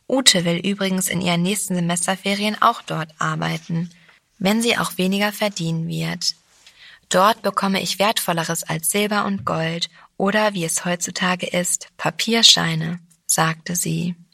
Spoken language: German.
Ute will übrigens in ihren nächsten Semesterferien auch dort arbeiten, wenn sie auch weniger verdienen wird. Dort bekomme ich Wertvolleres als Silber und Gold oder, wie es heutzutage ist, Papierscheine, sagte sie.